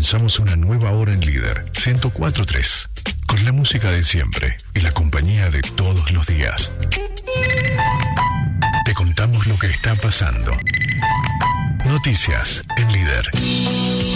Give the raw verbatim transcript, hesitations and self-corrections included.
comenzamos una nueva hora en Líder ciento cuatro punto tres, con la música de siempre y la compañía de todos los días. Te contamos lo que está pasando. Noticias en Líder.